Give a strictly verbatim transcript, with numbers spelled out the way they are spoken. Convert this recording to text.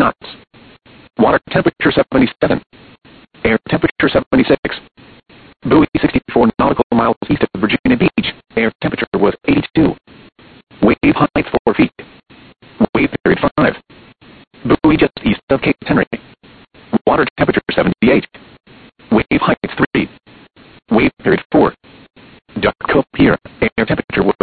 knots. Water temperature seventy-seven. Air temperature seventy-six. Buoy sixty-four nautical miles east of Virginia Beach. Air temperature was eighty-two. Wave height four feet. Wave period five. Buoy just east of Cape Henry. Water temperature seventy-eight. Wave height three. Wave period four. Duck Cove Pier. Air temperature was